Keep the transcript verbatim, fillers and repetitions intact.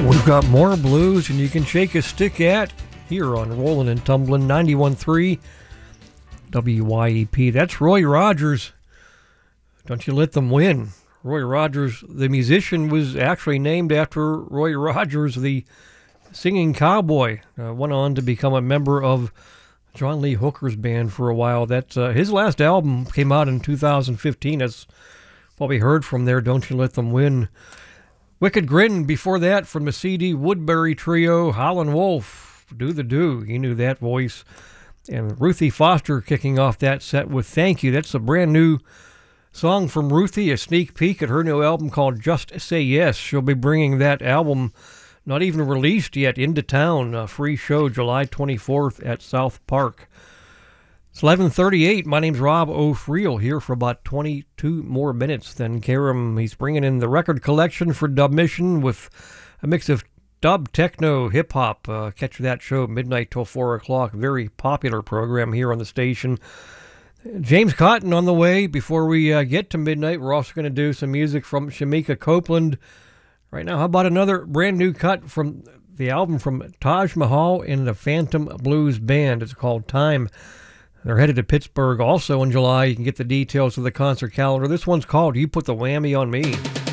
We've got more blues and you can shake a stick at here on Rollin' and Tumblin' ninety-one point three W Y E P. That's Roy Rogers. Don't you let them win. Roy Rogers, the musician, was actually named after Roy Rogers, the singing cowboy. Uh, went on to become a member of John Lee Hooker's band for a while. That uh, his last album came out in two thousand fifteen. That's what we heard from there, Don't You Let Them Win. Wicked Grin before that from the C D Woodbury Trio, Howlin' Wolf, Do the Do. You knew that voice. And Ruthie Foster kicking off that set with Thank You. That's a brand new song from Ruthie, a sneak peek at her new album called Just Say Yes. She'll be bringing that album, not even released yet, into town. A free show July twenty-fourth at South Park. It's eleven thirty-eight. My name's Rob O'Friel, here for about twenty-two more minutes. Then Karam, he's bringing in the record collection for Dub Mission with a mix of dub, techno, hip-hop. Uh, catch that show midnight till four o'clock. Very popular program here on the station. James Cotton on the way. Before we uh, get to midnight, we're also going to do some music from Shamika Copeland. Right now, how about another brand new cut from the album from Taj Mahal and the Phantom Blues Band? It's called Time. They're headed to Pittsburgh also in July. You can get the details of the concert calendar. This one's called You Put the Whammy on Me.